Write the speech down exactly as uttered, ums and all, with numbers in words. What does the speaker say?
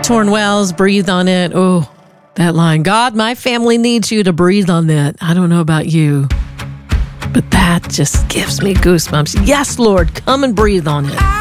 Torn Wells, Breathe on It. Oh, that line. God, my family needs you to breathe on that. I don't know about you, but that just gives me goosebumps. Yes, Lord, come and breathe on it.